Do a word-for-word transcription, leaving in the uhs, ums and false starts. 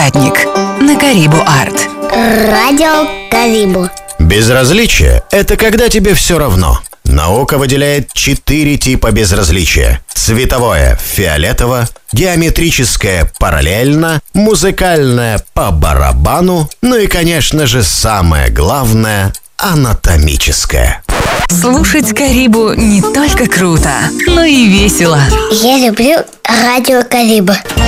Виноградник на Карибу Арт. Радио Карибу. Безразличие – это когда тебе все равно. Наука выделяет четыре типа безразличия. Цветовое – фиолетово, геометрическое – параллельно, музыкальное – по барабану, ну и, конечно же, самое главное – анатомическое. Слушать Карибу не только круто, но и весело. Я люблю Радио Карибу.